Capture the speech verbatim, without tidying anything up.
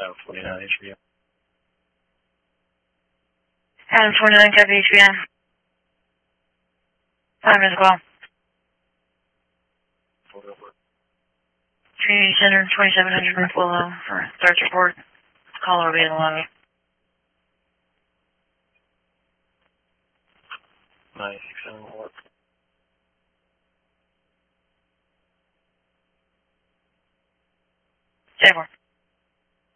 Adam forty-nine H B M. Adam forty-nine, copy H B M. Time as well. Three Center, twenty-seven hundred North Willow for search report. Caller will be in the lobby. nine six seven one. Stay for.